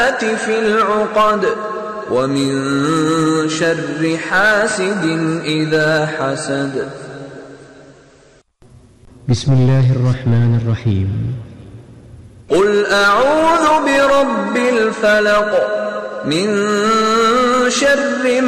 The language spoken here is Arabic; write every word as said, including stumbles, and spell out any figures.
النفاثات في العقد ومن شر حاسد إذا حسد. بسم الله الرحمن الرحيم. قل أعوذ برب الفلق من شر